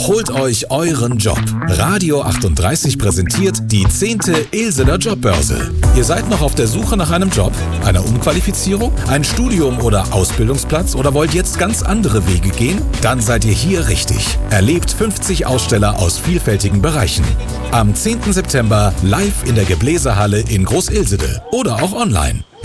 Holt euch euren Job. Radio 38 präsentiert die 10. Ilsener Jobbörse. Ihr seid noch auf der Suche nach einem Job, einer Umqualifizierung, ein Studium oder Ausbildungsplatz oder wollt jetzt ganz andere Wege gehen? Dann seid ihr hier richtig. Erlebt 50 Aussteller aus vielfältigen Bereichen. Am 10. September live in der Gebläsehalle in Groß-Ilsede oder auch online.